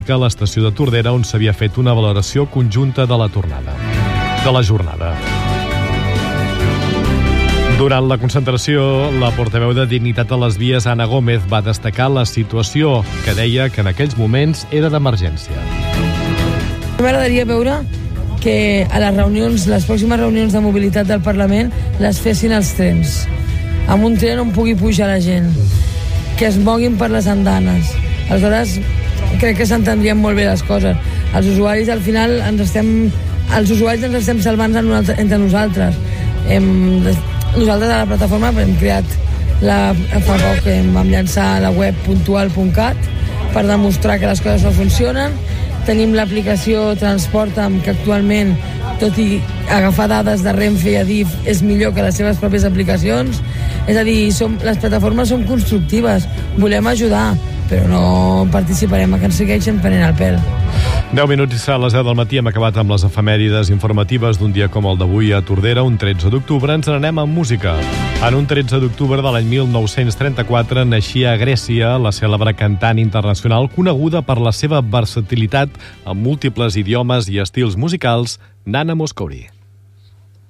a l'estació de Tordera, on s'havia fet una valoració conjunta de la jornada. Durant la concentració, la portaveu de Dignitat a les Vies, Anna Gómez, va destacar la situació que deia que en aquells moments era d'emergència. M'agradaria veure que a les pròximes reunions de mobilitat del Parlament les fessin els trens, amb un tren on pugui pujar la gent, que es moguin per les andanes. Aleshores, crec que s'entendrien molt bé les coses. Els usuaris, al final, ens estem salvant entre nosaltres. Nosaltres a la plataforma hem creat fa poc vam llançar la web puntual.cat per demostrar que les coses no funcionen. Tenim l'aplicació Transporta'm, que actualment, tot i agafar dades de Renfe i Adif, és millor que les seves pròpies aplicacions. És a dir, les plataformes són constructives, volem ajudar, però no participarem a que ens segueixin prenent el pèl. 10 minuts i serà a les 10 del matí. Hem acabat amb les efemèrides informatives d'un dia com el d'avui a Tordera, un 13 d'octubre. Ens n'anem amb música. En un 13 d'octubre de l'any 1934 naixia a Grècia la cèlebre cantant internacional coneguda per la seva versatilitat en múltiples idiomes i estils musicals, Nana Mouskouri.